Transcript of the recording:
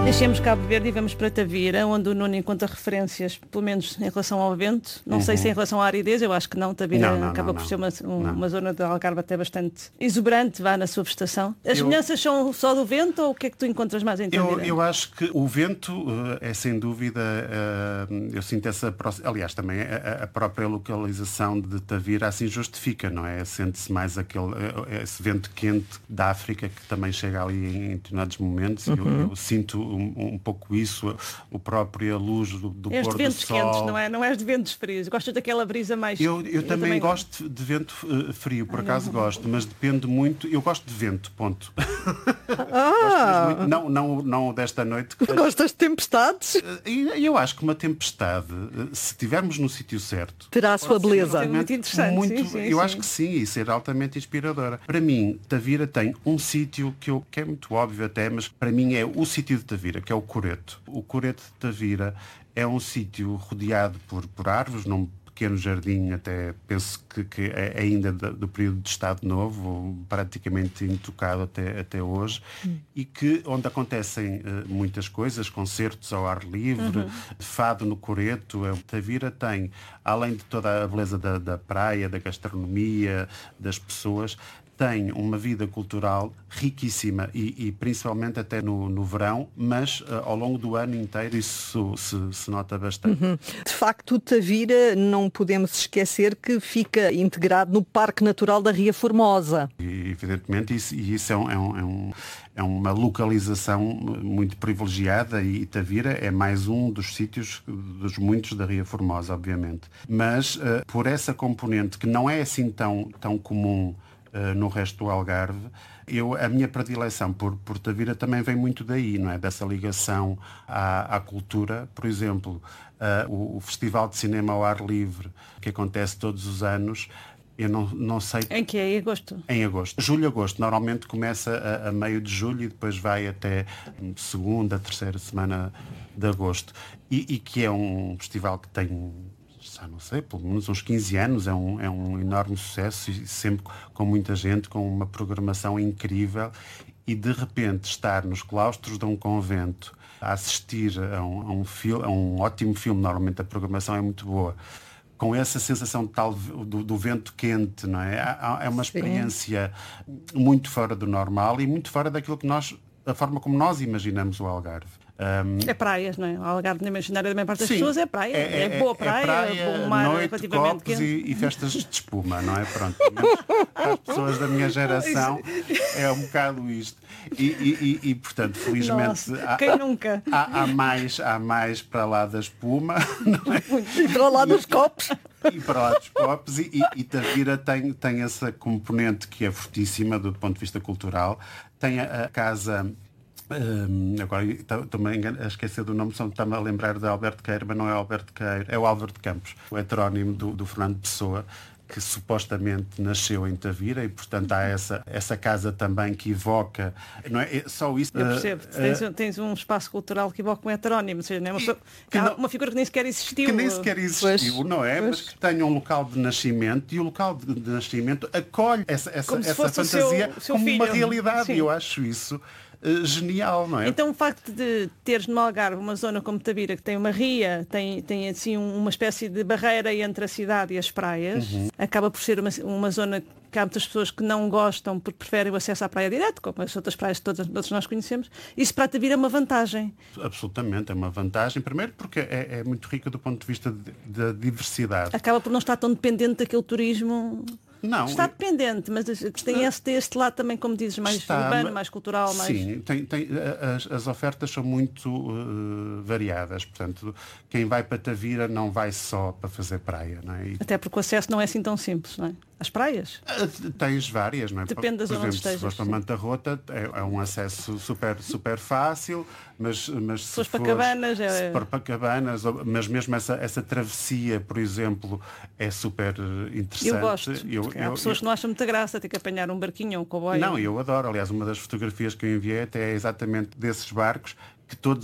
Deixemos Cabo Verde e vamos para Tavira, onde o Nuno encontra referências, pelo menos em relação ao vento. Não sei se em relação à aridez, eu acho que não. Tavira acaba por ser uma zona de Algarve até bastante exuberante, vá na sua vegetação. As semelhanças são só do vento ou o que é que tu encontras mais em Tavira? Eu acho que o vento é sem dúvida, eu sinto essa próxima, aliás também a própria localização de Tavira assim justifica, não é? Sente-se mais esse vento quente da África que também chega ali em determinados momentos. Eu sinto um pouco isso, a própria luz do pôr do sol. És de ventos quentes, não é? Não és de ventos frios. Gostas daquela brisa mais... Eu também gosto de vento frio, por acaso gosto, mas depende muito. Eu gosto de vento, ponto. Gosto muito, não desta noite. Gostas de tempestades? E eu acho que uma tempestade, se estivermos no sítio certo, terá a sua beleza. É muito interessante. Eu acho que sim, e ser altamente inspiradora. Para mim, Tavira tem um sítio que é muito óbvio até, mas para mim é o sítio de Tavira, que é o Coreto. O Coreto de Tavira é um sítio rodeado por árvores, num pequeno jardim, até penso que é ainda do período de Estado Novo, praticamente intocado até hoje, e onde acontecem muitas coisas, concertos ao ar livre, fado no Coreto. Tavira tem, além de toda a beleza da praia, da gastronomia, das pessoas, tem uma vida cultural riquíssima e principalmente até no verão, mas ao longo do ano inteiro isso se nota bastante. De facto, Tavira, não podemos esquecer que fica integrado no Parque Natural da Ria Formosa. E, evidentemente, isso é uma localização muito privilegiada e Tavira é mais um dos sítios, dos muitos da Ria Formosa, obviamente. Mas por essa componente que não é assim tão comum no resto do Algarve, a minha predileção por Tavira também vem muito daí, não é? Dessa ligação à cultura. Por exemplo, o Festival de Cinema ao Ar Livre, que acontece todos os anos, eu não sei... Em que é? Em agosto? Em agosto. Julho, agosto. Normalmente começa a meio de julho e depois vai até segunda, terceira semana de agosto. E que é um festival que tem... não sei, pelo menos uns 15 anos, é um enorme sucesso e sempre com muita gente, com uma programação incrível, e de repente estar nos claustros de um convento a assistir a um ótimo filme, normalmente a programação é muito boa, com essa sensação do vento quente, não é? É uma experiência muito fora do normal e muito fora daquilo que da forma como nós imaginamos o Algarve. É praias, não é? O Algarve na imaginária da maior parte das sim, pessoas é praia. É boa praia, bom mar, noite, relativamente copos quente. e festas de espuma, não é? Pronto. Para as pessoas da minha geração é um bocado isto. E portanto, felizmente quem nunca? Há mais para lá da espuma, não é? E para lá dos copos. E para lá dos copos, e Tavira tem essa componente que é fortíssima do ponto de vista cultural. Tem a casa... agora estou-me a esquecer do nome, só está-me a lembrar de Alberto Queiro, mas não é Alberto Queiro, é o Álvaro de Campos, o heterónimo do Fernando Pessoa, que supostamente nasceu em Tavira e, portanto, há essa casa também que evoca... Não é só isso... Eu percebo. Tens um espaço cultural que evoca um heterónimo, ou seja, não é uma figura que nem sequer existiu. Que nem sequer existiu, não é? Mas que tem um local de nascimento e o local de nascimento acolhe essa fantasia seu como filho. uma realidade. Sim. Eu acho isso genial, não é? Então o facto de teres no Algarve uma zona como Tavira, que tem uma ria, tem assim uma espécie de barreira entre a cidade e as praias, acaba por ser uma zona que há muitas pessoas que não gostam porque preferem o acesso à praia direto, como as outras praias que todos nós conhecemos. Isso para Tavira é uma vantagem. Absolutamente, é uma vantagem. Primeiro porque é muito rica do ponto de vista da diversidade. Acaba por não estar tão dependente daquele turismo... Não, está dependente, mas tem este lado também, como dizes, mais urbano, mais cultural. Sim, as ofertas são muito variadas. Portanto, quem vai para Tavira não vai só para fazer praia, não é? Até porque o acesso não é assim tão simples, não é? As praias? Tens várias, não é? Depende da zona onde estejas. Se fores para Manta Rota é um acesso super fácil, mas se for para Cabanas, mas mesmo essa travessia, por exemplo, é super interessante. Eu gosto. Há pessoas que não acham muita graça ter que apanhar um barquinho ou um comboio. Não, eu adoro. Aliás, uma das fotografias que eu enviei até é exatamente desses barcos que todos